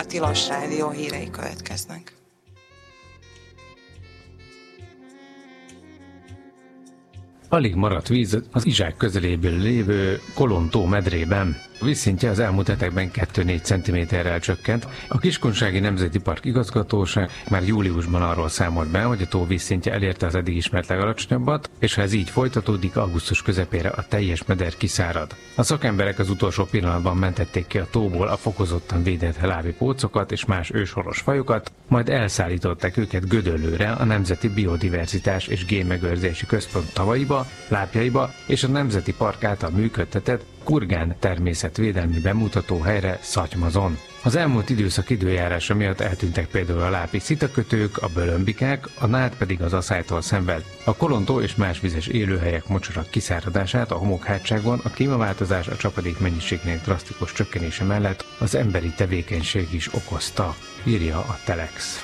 Tilos Rádió hírei következnek. Alig maradt víz az Izsák közeléből lévő Kolon-tó medrében. A vízszintje az elmúlt hetekben 2-4 cm-rel csökkent. A Kiskunsági Nemzeti Park igazgatóság már júliusban arról számolt be, hogy a tó vízszintje elérte az eddig ismert legalacsonyabbat, és ha ez így folytatódik, augusztus közepére a teljes meder kiszárad. A szakemberek az utolsó pillanatban mentették ki a tóból a fokozottan védett lábi pócokat és más őshonos fajokat, majd elszállították őket Gödöllőre, a Nemzeti Biodiverzitás és Génmegőrzési Központ tavaiba, lápjaiba és a Nemzeti Park által működtetett Kurgán természetvédelmi bemutató helyre Szatymazon. Az elmúlt időszak időjárása miatt eltűntek például a lápi szitakötők, a bölömbikák, a nád pedig az aszálytól szenved. A Kolon-tó és más vizes élőhelyek mocsarak kiszáradását a homokhátságon a klímaváltozás a csapadék mennyiségének drasztikus csökkenése mellett az emberi tevékenység is okozta, írja a Telex.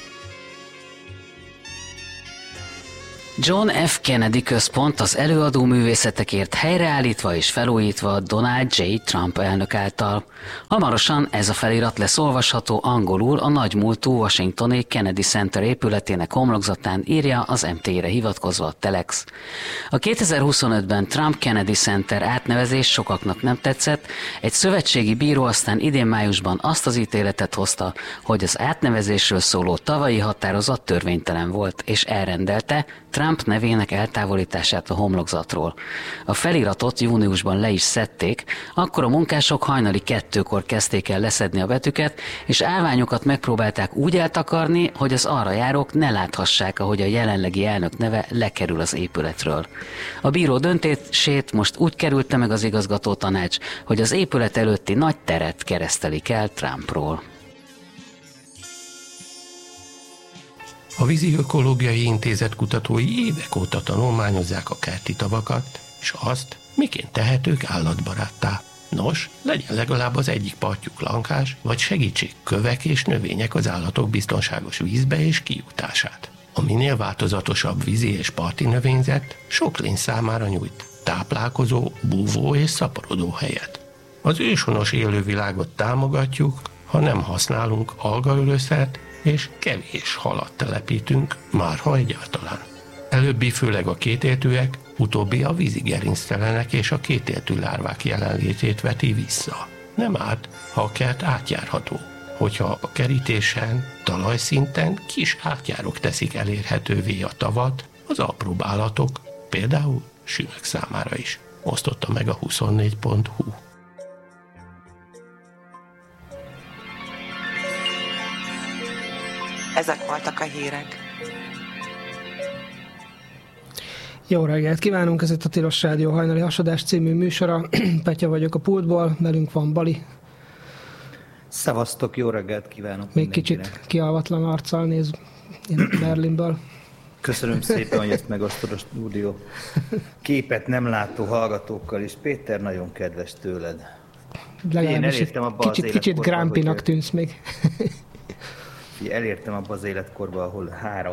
John F. Kennedy Központ az előadó művészetekért helyreállítva és felújítva Donald J. Trump elnök által. Hamarosan ez a felirat lesz olvasható angolul a nagymúltú washingtoni Kennedy Center épületének homlokzatán, írja az MT-re hivatkozva a Telex. A 2025-ben Trump Kennedy Center átnevezés sokaknak nem tetszett, egy szövetségi bíró aztán idén májusban azt az ítéletet hozta, hogy az átnevezésről szóló tavalyi határozat törvénytelen volt, és elrendelte Trump nevének eltávolítását a homlokzatról. A feliratot júniusban le is szedték, akkor a munkások hajnali 2-kor kezdték el leszedni a betűket, és állványokat megpróbálták úgy eltakarni, hogy az arra járók ne láthassák, ahogy a jelenlegi elnök neve lekerül az épületről. A bíró döntését most úgy kerülte meg az igazgató tanács, hogy az épület előtti nagy teret keresztelik el Trumpról. A Vízi Ökológiai Intézet kutatói évek óta tanulmányozzák a kerti tavakat, és azt, miként tehetők állatbaráttá. Nos, legyen legalább az egyik partjuk lankás, vagy segítség kövek és növények az állatok biztonságos vízbe és kijutását. A minél változatosabb vízi és parti növényzet sok lény számára nyújt táplálkozó, búvó és szaporodó helyet. Az őshonos élővilágot támogatjuk, ha nem használunk algaölőszert, és kevés halat telepítünk, márha egyáltalán. Előbbi főleg a kétéltűek, utóbbi a vízigerinctelenek és a kétéltű lárvák jelenlétét veti vissza. Nem árt, ha a kert átjárható, hogyha a kerítésen, talajszinten kis átjárok teszik elérhetővé a tavat, az apróbb állatok, például sümeg számára is. Osztotta meg a 24.hu. Ezek voltak a hírek. Jó reggelt kívánunk, ez itt a Tilos Rádió hajnali hasadás című műsora. Petya vagyok a pultból, velünk van Bali. Szevasztok, jó reggelt kívánok. Még kicsit kialvatlan arccal néz Berlinből. Köszönöm szépen, hogy ezt megosztod a stúdió képet nem látó hallgatókkal is. Péter, nagyon kedves tőled. Legalábbis kicsit Grumpynak tűnsz még. Elértem abba az életkorba, ahol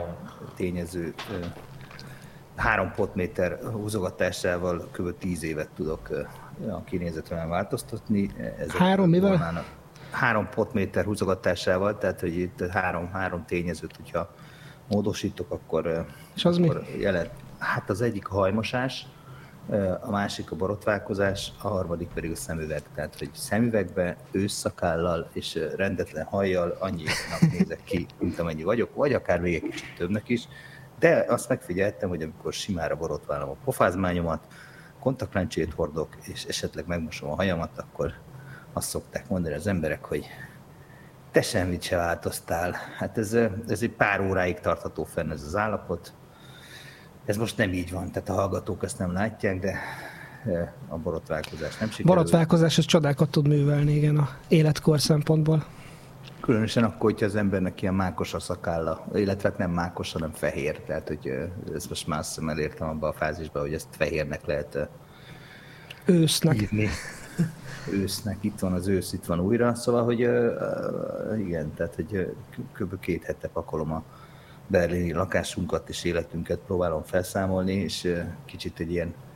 3 potméter húzogatásával kb. 10 évet tudok a kinézetre változtatni. 3 mivel? 3 potméter húzogatásával, tehát hogy itt 3 tényezőt, hogyha módosítok, akkor... És az akkor mi? Hát az egyik a hajmosás, a másik a borotválkozás, a harmadik pedig a szemüveg. Tehát, hogy szemüvegbe, ősszakállal és rendetlen hajjal annyinak nézek ki, mint amennyi vagyok, vagy akár még egy kicsit többnek is. De azt megfigyeltem, hogy amikor simára borotválom a pofázmányomat, kontaktlencsét hordok, és esetleg megmosom a hajamat, akkor azt szokták mondani az emberek, hogy te semmit se változtál. Hát ez egy pár óráig tartható fenn ez az állapot. Ez most nem így van, tehát a hallgatók ezt nem látják, de a borotválkozás nem sikerül. Borotválkozás, ez csodákat tud művelni, igen, a életkor szempontból. Különösen akkor, hogyha az embernek ilyen mákos a szakálla, illetve nem mákos, hanem fehér. Tehát, hogy ezt most már azt hiszem elértem abban a fázisban, hogy ezt fehérnek lehet ősznek hívni. Ősznek, itt van az ősz, itt van újra. Szóval, hogy igen, tehát, hogy kb. 2 hete pakolom a berlini lakásunkat és életünket próbálom felszámolni, és kicsit egy ilyen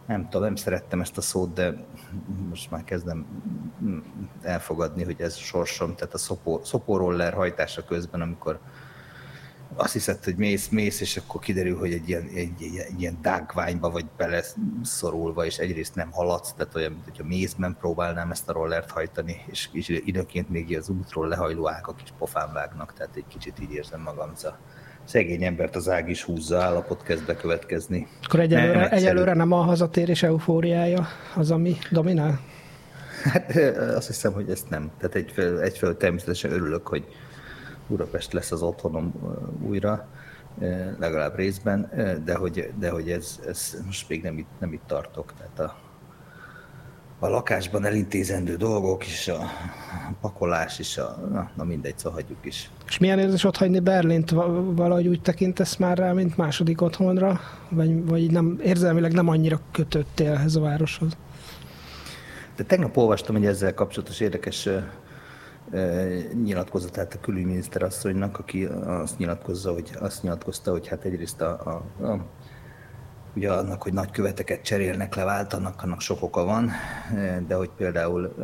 nem tudom, nem szerettem ezt a szót, de most már kezdem elfogadni, hogy ez sorsom, tehát a szopóroller hajtása közben, amikor azt hiszed, hogy mész, és akkor kiderül, hogy egy ilyen dágványba vagy beleszorulva, és egyrészt nem haladsz, tehát olyan, mint hogyha mézben próbálnám ezt a rollert hajtani, és időnként még az útról lehajló ágak is pofán vágnak, tehát egy kicsit így érzem magam, ez a szegény embert az ág is húzza, állapot kezd bekövetkezni. Akkor egyelőre nem a hazatérés eufóriája az, ami dominál? Hát azt hiszem, hogy ezt nem. Tehát egyfelől természetesen örülök, hogy Budapest lesz az otthonom újra, legalább részben, de hogy ez most még nem itt tartok. Tehát a lakásban elintézendő dolgok és a pakolás is, na mindegy, szóval hagyjuk is. És milyen érzés ott hagyni Berlint? Valahogy úgy tekintesz már rá, mint második otthonra? Vagy nem, érzelmileg nem annyira kötöttél ehhez a városhoz? De tegnap olvastam egy ezzel kapcsolatos érdekes nyilatkozatát a külügyminiszter asszonynak, aki azt nyilatkozta, hogy hát egyrészt ugye annak, hogy nagyköveteket cserélnek le, váltanak, sok oka van, de hogy például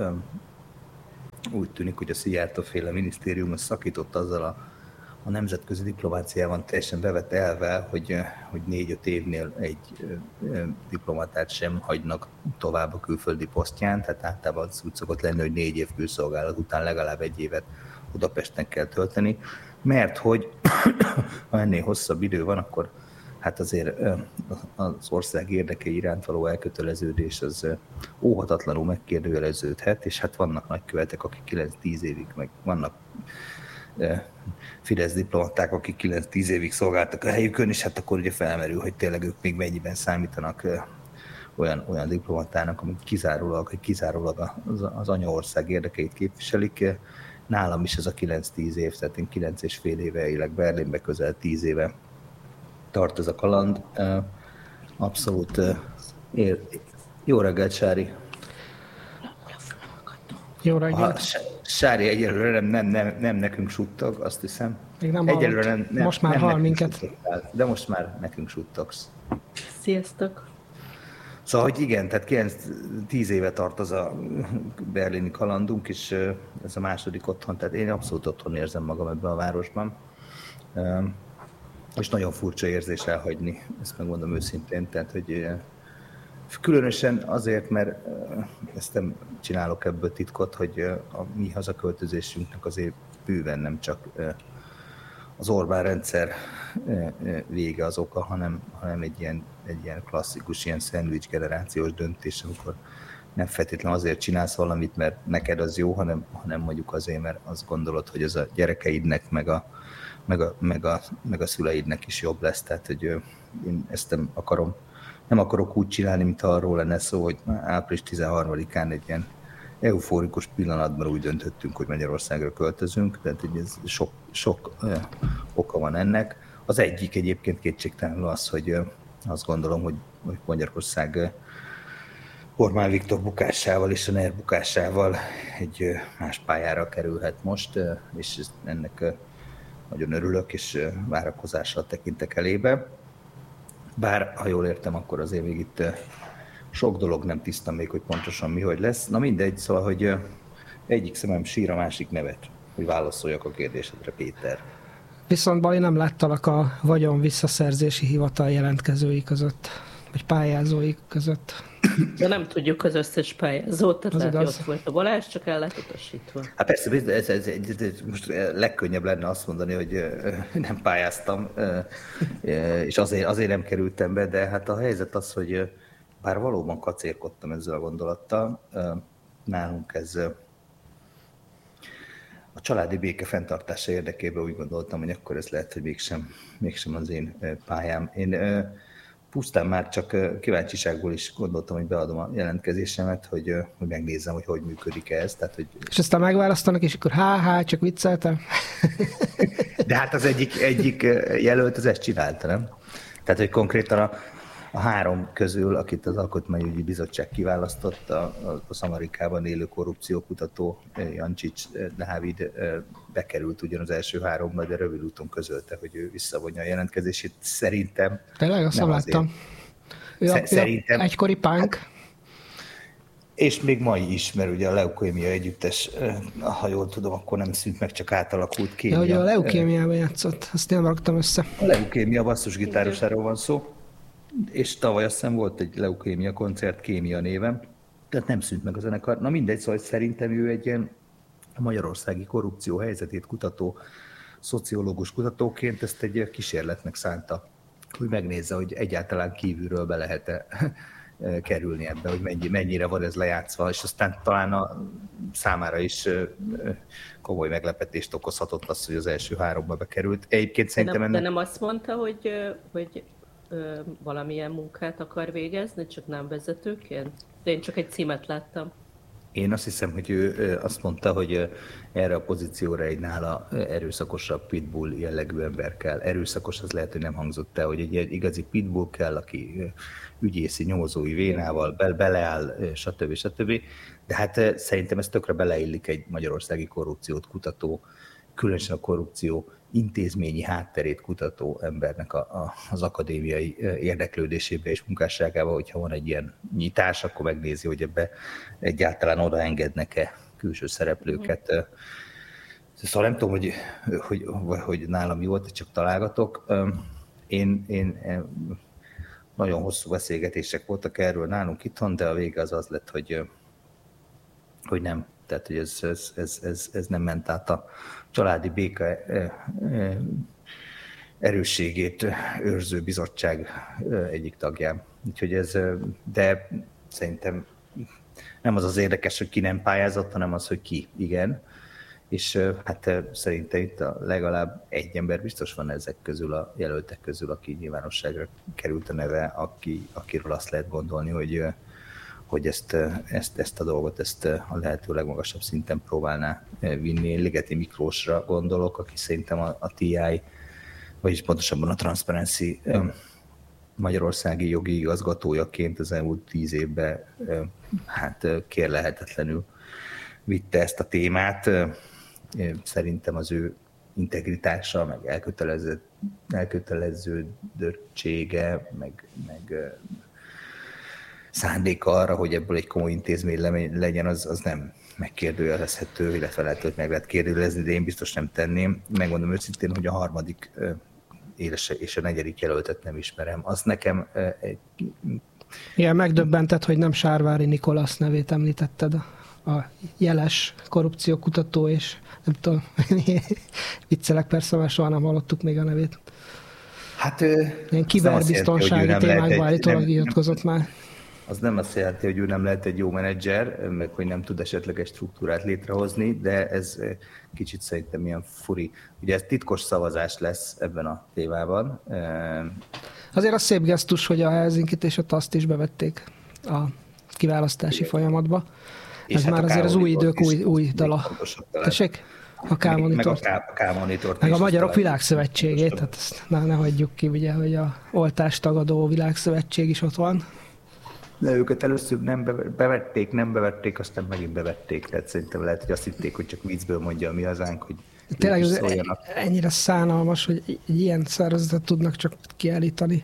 úgy tűnik, hogy a Szijjártó-féle minisztérium szakított azzal a nemzetközi diplomáciában teljesen bevett elvvel, hogy 4-5 évnél egy diplomatát sem hagynak tovább a külföldi posztján, tehát általában az úgy szokott lenni, hogy 4 év külszolgálat után legalább 1 évet Budapesten kell tölteni, mert hogy ha ennél hosszabb idő van, akkor hát azért az ország érdekei iránt való elköteleződés az óhatatlanul megkérdőjeleződhet, és hát vannak nagykövetek, akik 9-10 évig, meg vannak Fidesz diplomaták, akik 9-10 évig szolgáltak a helyükön, és hát akkor ugye felmerül, hogy tényleg ők még mennyiben számítanak olyan diplomatának, amik kizárólag az anyaország érdekeit képviselik. Nálam is ez a 9-10 év, tehát én 9,5 éve élek Berlinbe, közel 10 éve tart ez a kaland. Abszolút jó reggelt, Sári! Jó reggelt! Sári egyelőre nem nekünk suttog, azt hiszem. Még nem egyelőre nem, most már hall minket. De most már nekünk suttogsz. Sziasztok! Szóval, hogy igen, tehát 9-10 éve tart az a berlini kalandunk, és ez a második otthon, tehát én abszolút otthon érzem magam ebben a városban. És nagyon furcsa érzés elhagyni, ezt megmondom őszintén, tehát hogy különösen azért, mert ezt nem csinálok ebből titkot, hogy a mi hazaköltözésünknek azért bőven nem csak az Orbán rendszer vége az oka, hanem egy ilyen klasszikus, ilyen szendvics generációs döntés, amikor nem feltétlenül azért csinálsz valamit, mert neked az jó, hanem mondjuk azért, mert azt gondolod, hogy ez a gyerekeidnek, meg a szüleidnek is jobb lesz. Tehát, hogy én ezt nem akarok úgy csinálni, mint arról lenne szó, hogy április 13-án egy ilyen eufórikus pillanatban úgy döntöttünk, hogy Magyarországra költözünk, tehát ez sok oka van ennek. Az egyik egyébként kétségtelenül az, hogy azt gondolom, hogy Magyarország Orbán Viktor bukásával és a NER bukásával egy más pályára kerülhet most, és ennek nagyon örülök, és várakozással tekintek elébe. Bár, ha jól értem, akkor azért még itt sok dolog nem tiszta még, hogy pontosan mi, hogy lesz. Na mindegy, szóval, hogy egyik szemem sír, a másik nevet, hogy válaszoljak a kérdésedre, Péter. Viszont Bali, nem láttalak a vagyon visszaszerzési hivatal jelentkezői között, vagy pályázói között. De nem tudjuk az összes pályázót, tehát lehet, hogy ott volt a Balázs, csak el lett utasítva. Hát persze, ez most legkönnyebb lenne azt mondani, hogy nem pályáztam, és azért nem kerültem be, de hát a helyzet az, hogy bár valóban kacérkodtam ezzel a gondolattal, nálunk ez a családi béke fenntartása érdekében úgy gondoltam, hogy akkor ez lehet, hogy mégsem az én pályám. Én pusztán már csak kíváncsiságból is gondoltam, hogy beadom a jelentkezésemet, hogy megnézzem, hogy működik ez. Tehát, hogy... És aztán megválasztanak, és akkor csak vicceltem. De hát az egyik jelölt az ezt csinálta, nem? Tehát, hogy konkrétan a 3 közül, akit az Alkotmányügyi Bizottság kiválasztott, a Szamarikában élő korrupciókutató Jancsics Dávid bekerült ugyan az első 3-ba, de rövid úton közölte, hogy ő visszavonja a jelentkezését. Szerintem tényleg, azt nem láttam. Szerintem egykori punk. És még mai is, mert ugye a Leukémia együttes, ha jól tudom, akkor nem szűnt meg, csak átalakult kémia. De ugye a Leukémiában játszott, azt nem raktam össze. A Leukémia basszusgitárosáról van szó, és tavaly azt hiszem volt egy Leukémia koncert Kémia néven, tehát nem szűnt meg a zenekar. Na mindegy, szóval szerintem ő egy ilyen magyarországi korrupció helyzetét kutató, szociológus kutatóként ezt egy kísérletnek szánta, hogy megnézze, hogy egyáltalán kívülről be lehet-e kerülni ebbe, hogy mennyire van ez lejátszva, és aztán talán a számára is komoly meglepetést okozhatott az, hogy az első 3-ba bekerült. Egyébként szerintem de nem azt mondta, hogy valamilyen munkát akar végezni, csak nem vezetőként? De én csak egy címet láttam. Én azt hiszem, hogy ő azt mondta, hogy erre a pozícióra egy nála erőszakosabb pitbull jellegű ember kell. Erőszakos, az lehet, hogy nem hangzott el, hogy egy igazi pitbull kell, aki ügyészi, nyomozói vénával beleáll, stb. De hát szerintem ez tökre beleillik egy magyarországi korrupciót kutató, különösen a korrupció intézményi hátterét kutató embernek az akadémiai érdeklődésébe és munkásságába, hogyha van egy ilyen nyitás, akkor megnézi, hogy ebbe egyáltalán odaengednek-e külső szereplőket. Szóval nem tudom, hogy nálam mi volt, csak találgatok. Én nagyon hosszú beszélgetések voltak erről nálunk itthon, de a vége az lett, hogy nem. Tehát, hogy ez nem ment át a családi béke erősségét őrző bizottság egyik tagján. Úgyhogy de szerintem nem az érdekes, hogy ki nem pályázott, hanem az, hogy ki igen. És hát szerintem itt legalább egy ember biztos van ezek közül, a jelöltek közül, aki nyilvánosságra került a neve, akiről azt lehet gondolni, hogy ezt a dolgot a lehető legmagasabb szinten próbálná vinni. Én Ligeti Miklósra gondolok, aki szerintem a TI, vagyis pontosabban a Transparency magyarországi jogi igazgatójaként az elmúlt 10 évben hát kérlelhetetlenül vitte ezt a témát. Szerintem az ő integritása, meg elköteleződöttsége, meg szándéka arra, hogy ebből egy komoly intézmény legyen, az nem megkérdőjelezhető, illetve lehet, hogy meg lehet kérdőjelezni, de én biztos nem tenném. Megmondom őszintén, hogy a 3. és a 4. jelöltet nem ismerem. Az nekem... Igen, megdöbbentett, hogy nem Sárvári Nikolasz nevét említetted, a jeles korrupciókutató, és nem tudom, viccelek persze, mert soha nem hallottuk még a nevét. Hát ilyen kiberbiztonsági témákban állítólag iratkozott már. Az nem azt jelenti, hogy ő nem lehet egy jó menedzser, meg hogy nem tud esetleg egy struktúrát létrehozni, de ez kicsit szerintem ilyen furi. Ugye ez titkos szavazás lesz ebben a témában. Azért az szép gesztus, hogy a Helsinkit és a TASZ-t is bevették a kiválasztási folyamatba. Ez már azért az új idők új dala. Tessék? A K-monitort. Meg a K-monitort. Meg a Magyarok Világszövetségét, tehát ezt ne hagyjuk ki, ugye, hogy a oltástagadó világszövetség is ott van. De őket először nem bevették, aztán megint bevették. Tehát szerintem lehet, hogy azt hitték, hogy csak viccből mondja a mi hazánk, hogy tényleg ennyire szánalmas, hogy egy ilyen szervezetet tudnak csak kiállítani.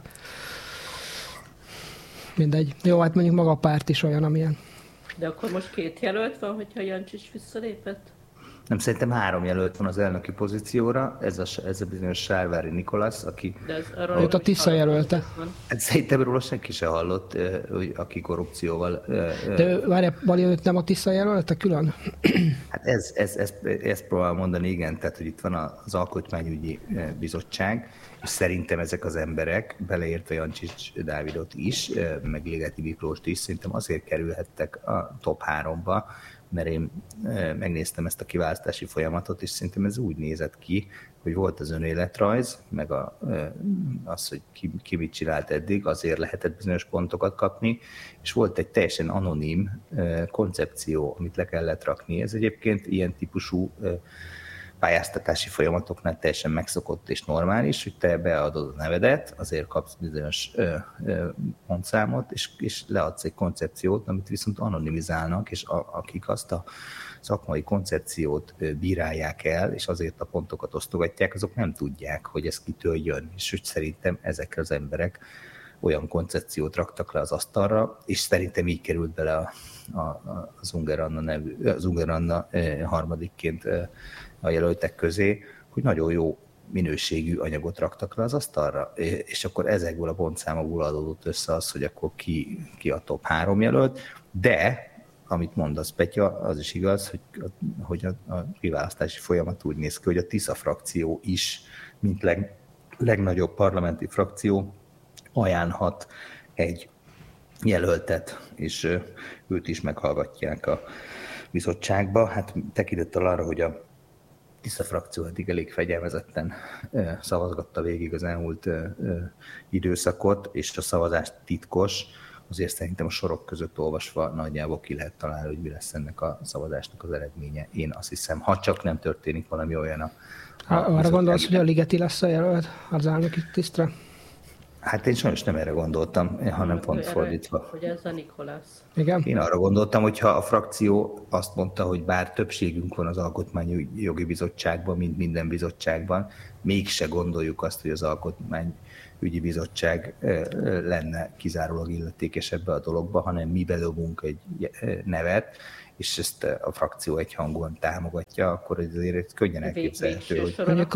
Mindegy. Jó, hát mondjuk maga a párt is olyan, amilyen. De akkor most 2 jelölt van, hogyha Jancsics visszalépett? Nem, szerintem 3 jelölt van az elnöki pozícióra, ez a bizonyos Sárvári Nikolasz, aki... Őt a Tisza jelölte. Hát szerintem róla senki se hallott, hogy aki korrupcióval... De várjál, Bali, őt nem a Tisza jelölte külön? Hát ezt próbálom mondani, igen, tehát hogy itt van az Alkotmányügyi Bizottság, és szerintem ezek az emberek, beleértve Jancsics Dávidot is, meg Ligeti Miklóst is, szerintem azért kerülhettek a top 3-ba, mert én megnéztem ezt a kiválasztási folyamatot, és szerintem ez úgy nézett ki, hogy volt az önéletrajz, meg az, hogy ki mit csinált eddig, azért lehetett bizonyos pontokat kapni, és volt egy teljesen anonim koncepció, amit le kellett rakni. Ez egyébként ilyen típusú pályáztatási folyamatoknál teljesen megszokott és normális, hogy te beadod a nevedet, azért kapsz bizonyos pontszámot, és leadsz egy koncepciót, amit viszont anonimizálnak, és akik azt a szakmai koncepciót bírálják el, és azért a pontokat osztogatják, azok nem tudják, hogy ez kitől jön, és hogy szerintem ezek az emberek olyan koncepciót raktak le az asztalra, és szerintem így került bele az Unger Anna harmadikként a jelöltek közé, hogy nagyon jó minőségű anyagot raktak le az asztalra, és akkor ezekből a pontszámokból adódott össze az, hogy akkor ki a top 3 jelölt, de amit mondasz, Petya, az is igaz, hogy a kiválasztási folyamat úgy néz ki, hogy a Tisza frakció is, mint legnagyobb parlamenti frakció, ajánlhat egy jelöltet, és őt is meghallgatják a bizottságba. Hát tekintettel arra, hogy a Tisza frakció eddig elég fegyelmezetten szavazgatta végig az elmúlt időszakot, és a szavazás titkos, azért szerintem a sorok között olvasva nagyjából ki lehet találni, hogy mi lesz ennek a szavazásnak az eredménye. Én azt hiszem, ha csak nem történik valami olyan arra gondolsz, hogy a Ligeti lesz a jelölt az elnöki tisztre? Hát én sajnos nem erre gondoltam, hanem pont fordítva. Hogy ez a Nikolász. Igen. Én arra gondoltam, hogy ha a frakció azt mondta, hogy bár többségünk van az Alkotmányjogi Bizottságban, mint minden bizottságban, mégse gondoljuk azt, hogy az Alkotmányügyi Bizottság lenne kizárólag illetékes ebbe a dologba, hanem mi bedobunk egy nevet, és ezt a frakció egyhangúan támogatja, akkor azért könnyen elképzelhető, hogy... Mondjuk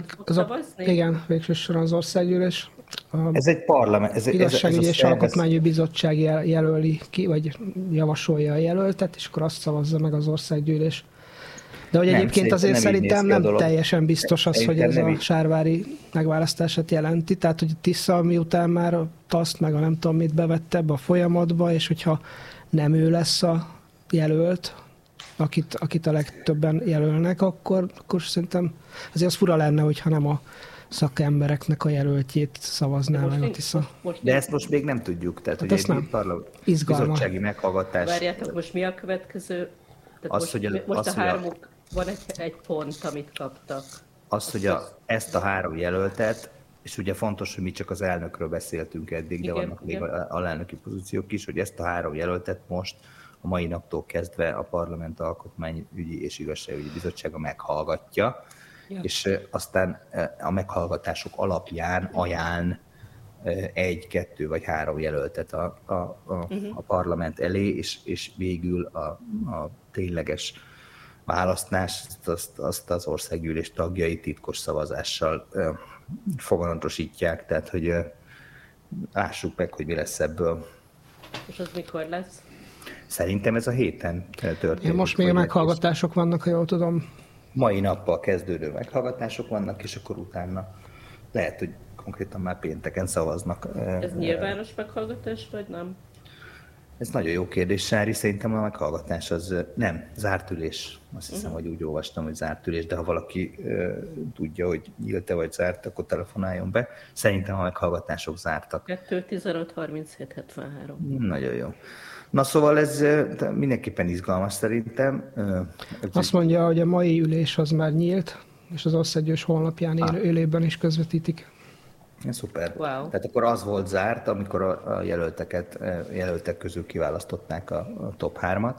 igen, végső soron az országgyűlés. Ez egy parlament. Ez igazságügyi és alkotmányügyi bizottság jelöli ki, vagy javasolja a jelöltet, és akkor azt szavazza meg az országgyűlés. De hogy egyébként azért szerintem nem teljesen biztos az, hogy ez a Sárvári megválasztását jelenti. Tehát, hogy a Tisza miután már a TASZ meg a nem tudom mit bevette ebbe a folyamatba, és hogyha nem ő lesz a jelölt, akit a legtöbben jelölnek, akkor szerintem azért az fura lenne, hogyha nem a szakembereknek a jelöltjét szavazná meg a Tisza. De ezt most még nem tudjuk. Tehát, hát hogy egy bizottsági meghallgatás... Várjátok, most mi a következő? Most a hármuk van egy pont, amit kaptak. Az, hogy ezt a 3 jelöltet, és ugye fontos, hogy mi csak az elnökről beszéltünk eddig, de vannak még alelnöki pozíciók is, hogy ezt a 3 jelöltet most a mai naptól kezdve a Parlament Alkotmányügyi és Igazságügyi Bizottsága meghallgatja, és aztán a meghallgatások alapján ajánl 1, 2 vagy 3 jelöltet a parlament elé, és végül a tényleges választást azt az országgyűlés tagjai titkos szavazással foganatosítják, tehát hogy lássuk meg, hogy mi lesz ebből. És az mikor lesz? Szerintem ez a héten történik. Most még meghallgatások vannak, ha jól tudom. Mai nappal kezdődő meghallgatások vannak, és akkor utána lehet, hogy konkrétan már pénteken szavaznak. Ez nyilvános meghallgatás, vagy nem? Ez nagyon jó kérdés, Sári. Szerintem a meghallgatás az nem, zárt ülés. Azt hiszem, hogy úgy olvastam, hogy zárt ülés, de ha valaki tudja, hogy nyílt-e vagy zárt, akkor telefonáljon be. Szerintem a meghallgatások zártak. 2-15-37-73. Nagyon jó. Na szóval ez mindenképpen izgalmas szerintem. Azt mondja, hogy a mai ülés az már nyílt, és az országgyűlés honlapján élőben is közvetítik. Szuper. Wow. Tehát akkor az volt zárt, amikor a jelöltek közül kiválasztották a top 3-at,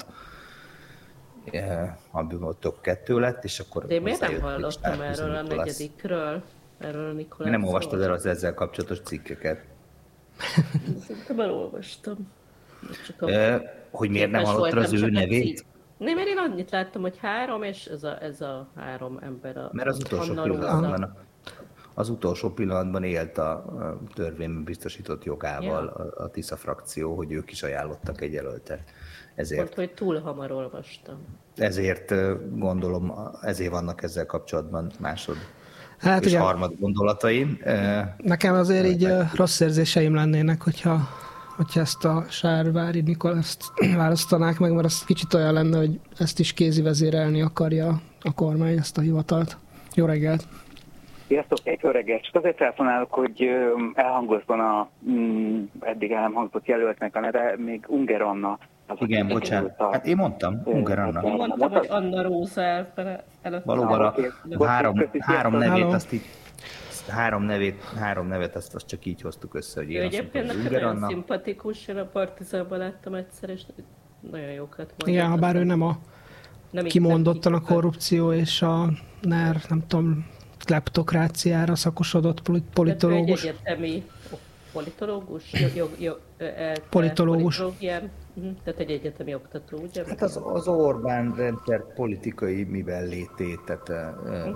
amiből top 2 lett, és akkor... De én miért nem hallottam erről a negyedikről? Erről a Nikolászról? Nem olvastad el az ezzel kapcsolatos cikkeket? Szerintem elolvastam. Hogy miért nem hallottad az ő nevét? Nem, mert én annyit láttam, hogy 3, és ez a 3 ember. Mert az utolsó pillanatban élt a törvényben biztosított jogával a Tisza frakció, hogy ők is ajánlottak egy jelöltet. Ezért, pont, hogy túl hamar olvastam. Ezért gondolom, ezért vannak ezzel kapcsolatban másod és igen. Harmad gondolataim. Nekem azért így rossz érzéseim lennének, hogyha ezt a Sárvári Nikolászt választanák meg, mert az kicsit olyan lenne, hogy ezt is kézivezérelni akarja a kormány, ezt a hivatalt. Jó reggelt! Sziasztok, jó reggelt! Csak azért telefonálok, hogy elhangozzon a eddig el nem hangzott jelöltnek a neve, még Unger Anna. Igen, bocsánat. Hát én mondtam, Unger Anna. Én mondtam, hogy Anna Róza előtt. Valóban a három nevét azt így... Három nevet azt csak így hoztuk össze, hogy én azt egyébként mondtam, nekem Unger nagyon Anna. szimpatikus, én a Partizánban láttam egyszer, és nagyon jókat mondott. Igen, ha bár ő nem kimondottan a korrupció és a nem tudom, kleptokráciára szakosodott politológus. Tehát ő egy egyetemi politológus? Politológus. Tehát egy egyetemi oktató, ugye? Hát az Orbán rendszer politikai miben létét, tehát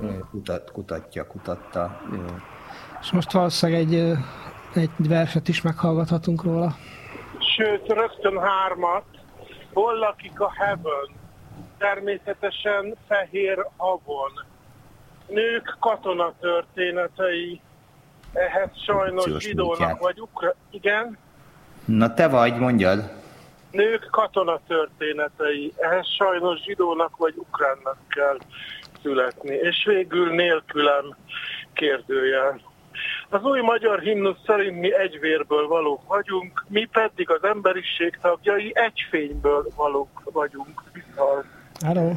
kutatta. És most valószínűleg egy verset is meghallgathatunk róla. Sőt, rögtön 3. Hol lakik a heaven? Természetesen Fehér havon. Nők katonatörténetei. Ehhez sajnos zsidónak vagy igen? Na te vagy, mondjad. Nők katonatörténetei. Ehhez sajnos zsidónak vagy ukránnak kell születni. És végül nélkülem kérdőjel. Az új magyar himnusz szerint mi egy vérből valók vagyunk, mi pedig az emberiség tagjai egy fényből valók vagyunk. Viszont. Hello.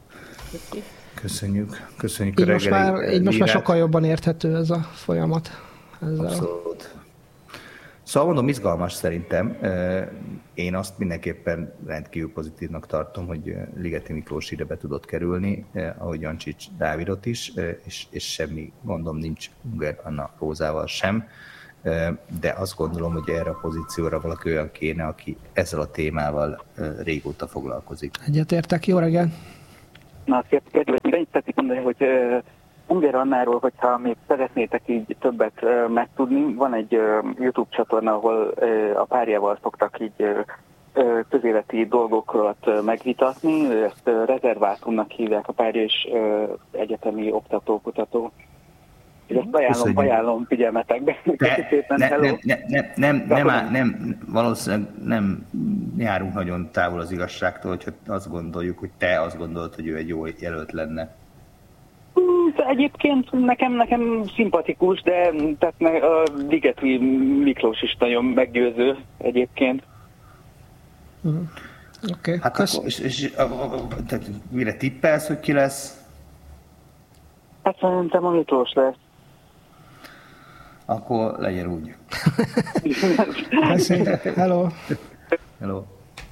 Köszönjük így a most már sokkal jobban érthető ez a folyamat. Ezzel. Abszolút. Szóval mondom, izgalmas szerintem. Én azt mindenképpen rendkívül pozitívnak tartom, hogy Ligeti Miklós ide be tudott kerülni, ahogy Jancsics Dávidot is, és semmi gondom nincs Unger Anna Rózával sem. De azt gondolom, hogy erre a pozícióra valaki olyan kéne, aki ezzel a témával régóta foglalkozik. Egyetértek, jó reggel! Na, kedves, még ennyit szeretnék mondani, hogy Unger Annáról, hogyha még szeretnétek így többet megtudni, van egy YouTube csatorna, ahol a párjával szoktak így közéleti dolgokat megvitatni. Ezt rezervátumnak hívják, a párja és egyetemi oktató-kutató. Ezt ajánlom figyelmetekbe. Nem, valószínűleg nem járunk nagyon távol az igazságtól, hogyha azt gondoljuk, hogy te azt gondolod, hogy ő egy jó jelölt lenne. Egyébként nekem szimpatikus, de tehát a Ligeti Miklós is nagyon meggyőző egyébként. Okay. Hát akkor, tehát mire tippelsz, hogy ki lesz? Hát szerintem a Miklós lesz. Akkor legyen úgy. Hello. Hello.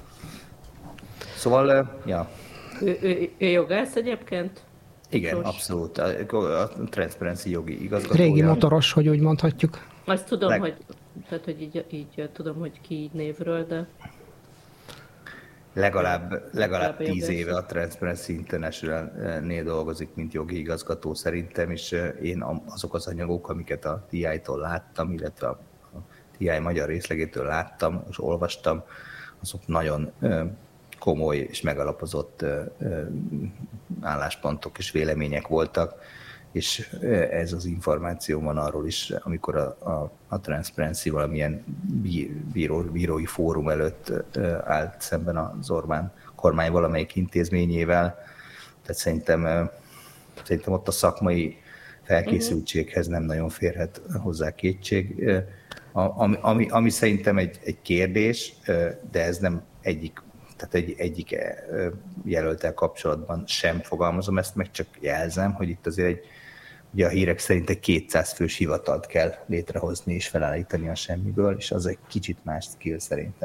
Szóval, ja. Ő jogász egyébként? Igen, abszolút. A Transparency jogi igazgatója. Régi motoros, hogy úgy mondhatjuk. Azt tudom, hogy így tudom, hogy ki így névről, de... Legalább 10 éve a Transparency International-nél dolgozik, mint jogi igazgató szerintem, és én azok az anyagok, amiket a TI-tól láttam, illetve a TI magyar részlegétől láttam és olvastam, azok nagyon komoly és megalapozott álláspontok és vélemények voltak, és ez az információ van arról is, amikor a Transparency valamilyen bírói fórum előtt állt szemben az Orbán kormány valamelyik intézményével. Tehát szerintem ott a szakmai felkészültséghez nem nagyon férhet hozzá kétség. Ami szerintem egy kérdés, de ez nem egyik jelölttel kapcsolatban sem fogalmazom ezt, meg csak jelzem, hogy itt azért ugye a hírek szerint egy 200 fős hivatalt kell létrehozni és felállítani a semmiből, és az egy kicsit más skill szerintem,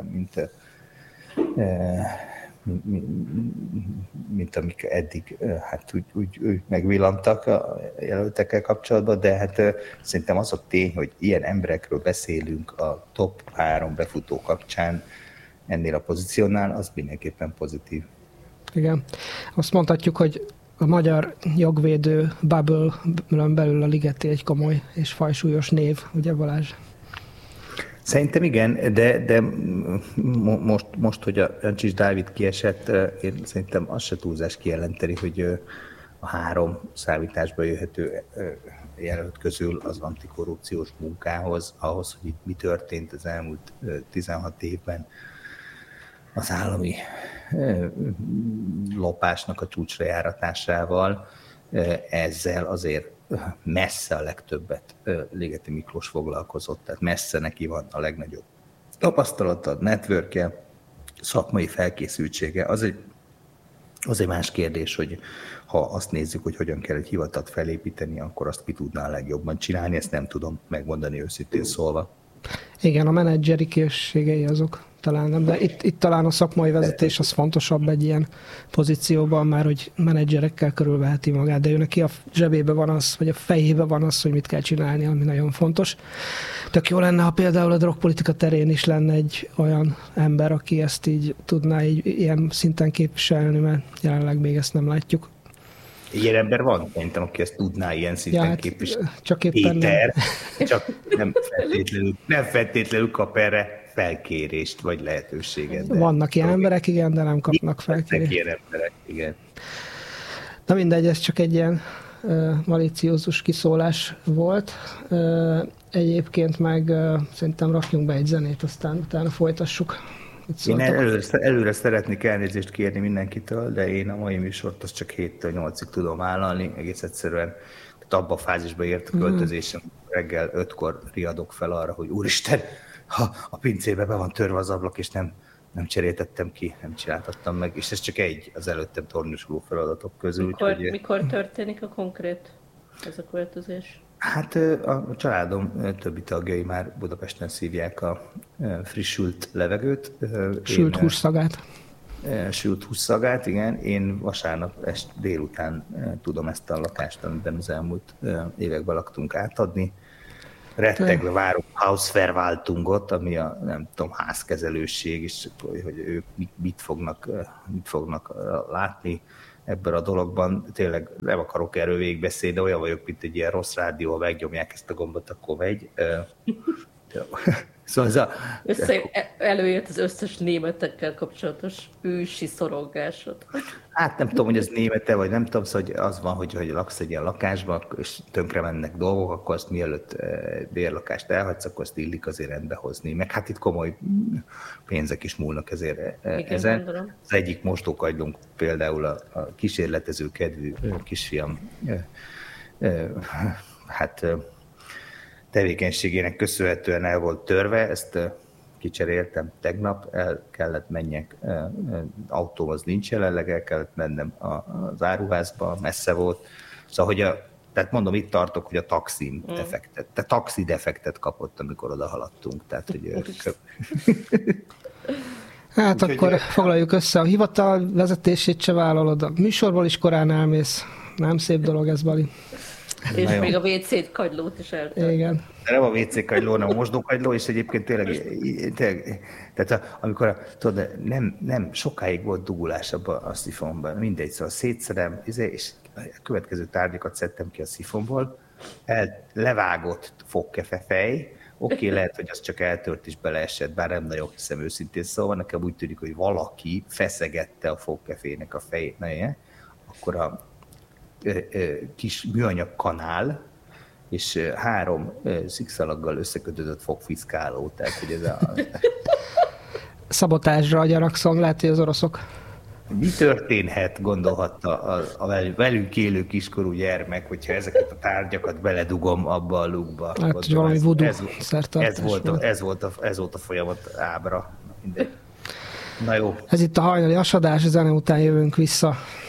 mint amik eddig hát úgy megvillantak a jelöltekkel kapcsolatban, de hát szerintem az a tény, hogy ilyen emberekről beszélünk a top 3 befutó kapcsán ennél a pozíciónál, az mindenképpen pozitív. Igen. Azt mondhatjuk, hogy a magyar jogvédő bubble-ön belül a Ligeti egy komoly és fajsúlyos név, ugye Balázs? Szerintem igen, de most, hogy a Jancsics Dávid kiesett, én szerintem az se túlzás kijelenteni, hogy a 3 számításba jöhető jelölt közül az antikorrupciós munkához, ahhoz, hogy itt mi történt az elmúlt 16 évben, az állami lopásnak a csúcsra járatásával, ezzel azért messze a legtöbbet Ligeti Miklós foglalkozott, tehát messze neki van a legnagyobb tapasztalata, networkje, szakmai felkészültsége. Az egy más kérdés, hogy ha azt nézzük, hogy hogyan kell egy hivatalt felépíteni, akkor azt ki tudná a legjobban csinálni, ezt nem tudom megmondani őszintén szólva. Igen, a menedzseri készségei azok talán nem, de itt talán a szakmai vezetés az fontosabb egy ilyen pozícióban, már hogy menedzserekkel körülveheti magát, de ő neki a zsebébe van az, vagy a fejébe van az, hogy mit kell csinálni, ami nagyon fontos. Tök jó lenne, ha például a drogpolitika terén is lenne egy olyan ember, aki ezt így tudná így ilyen szinten képviselni, mert jelenleg még ezt nem látjuk. Ilyen ember van, szerintem, aki ezt tudná ilyen szinten képviselni. Csak éppen Péter, csak nem feltétlenül kap erre felkérést, vagy lehetőséget. Vannak ilyen emberek, igen, de nem kapnak felkérést. Ilyen emberek, igen. Na mindegy, ez csak egy ilyen maliciózus kiszólás volt. Egyébként meg szerintem rakjunk be egy zenét, aztán utána folytassuk. Én előre szeretnék elnézést kérni mindenkitől, de én a mai műsort azt csak 7-től 8-ig tudom vállalni. Egész egyszerűen abba a fázisba ért a költözésem, reggel 5-kor riadok fel arra, hogy úristen, ha a pincébe be van törve az ablak, és nem cseréltettem ki, nem csináltattam meg, és ez csak egy az előttem tornyosuló feladatok közül. Mikor történik a konkrét ez a költözés? Hát a családom többi tagjai már Budapesten szívják a frissült levegőt. Sült hússzagát. Sült hússzagát, igen. Én vasárnap délután tudom ezt a lakást, amiben az elmúlt években laktunk, átadni. Rettegve várok Hausverwaltungot, ami a, nem tudom, házkezelőség, és hogy ők mit fognak látni ebben a dologban. Tényleg nem akarok erről végigbeszélni, de olyan vagyok, mint egy ilyen rossz rádió, ha megnyomják ezt a gombot, akkor megy. Szóval előjött az összes németekkel kapcsolatos ősi szorongásod. Hát nem tudom, hogy ez némete, vagy nem tudom, szóval hogy az van, hogy laksz egy ilyen lakásban, és tönkre mennek dolgok, akkor azt mielőtt bérlakást elhagysz, akkor azt illik azért rendbe hozni. Meg hát itt komoly pénzek is múlnak ezért ezen. Gondolom. Az egyik mosdókagylónk például a kísérletező kedvű kisfiam tevékenységének köszönhetően el volt törve, ezt kicseréltem tegnap, el kellett menjek, autóm az nincs jelenleg, el kellett mennem az áruházba, messze volt. Szóval, hogy tehát mondom, itt tartok, hogy a taxi defektet, tehát taxi defektet kapott, amikor oda haladtunk. Tehát, hogy hát akkor foglaljuk össze, a hivatal vezetését se vállalod, a műsorból is korán elmész. Nem szép dolog ez, Bali. És még a WC kagylót is eltört. Igen. De nem a WC kagyló, hanem a mosdókagyló, és egyébként tényleg tehát amikor tudod, nem sokáig volt dugulás abban a szifonban, mindegy, szóval szétszedem, és a következő tárgyakat szedtem ki a szifonból, levágott fogkefe fej, oké, lehet, hogy az csak eltört és beleesett, bár nem nagyon hiszem őszintén, szóval nekem úgy tűnik, hogy valaki feszegette a fogkefének a fejét, akkor a kis műanyag kanál, és 3 szikszalaggal összekötődött fogfiszkáló, tehát hogy ez a... Szabotázsra gyanakszom, lehet, hogy az oroszok. Mi történhet, gondolhatta a velünk élő kiskorú gyermek, hogyha ezeket a tárgyakat beledugom abba a lukba. Hát, hogy valami voodoo szertartás ez volt a folyamat ábra. Mindegy. Na jó. Ez itt a hajnali asadás, a zene után jövünk vissza.